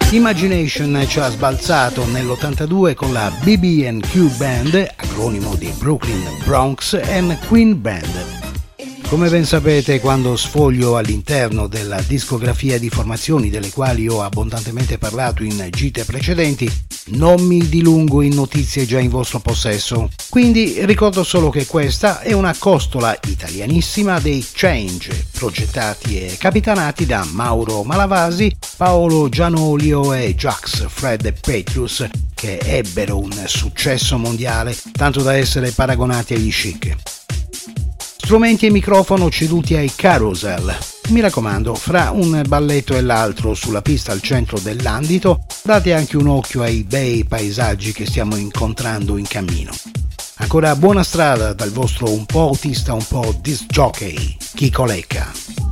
Imagination ci ha sbalzato nell'82 con la BB&Q Band, acronimo di Brooklyn, Bronx and Queen Band. Come ben sapete, quando sfoglio all'interno della discografia di formazioni delle quali ho abbondantemente parlato in gite precedenti, non mi dilungo in notizie già in vostro possesso. Quindi ricordo solo che questa è una costola italianissima dei Change, progettati e capitanati da Mauro Malavasi, Paolo Gianolio e Jax Fred Petrus, che ebbero un successo mondiale, tanto da essere paragonati agli Chic. Strumenti e microfono ceduti ai Carousel. Mi raccomando, fra un balletto e l'altro sulla pista al centro dell'Andito, date anche un occhio ai bei paesaggi che stiamo incontrando in cammino. Ancora buona strada dal vostro un po' autista, un po' disc jockey, Chico Lecca.